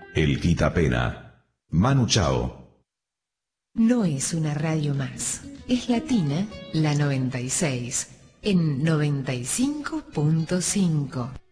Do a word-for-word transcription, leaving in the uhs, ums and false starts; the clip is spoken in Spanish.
El Quitapena. Manu Chao. No es una radio más. Es Latina, la noventa y seis, en noventa y cinco punto cinco.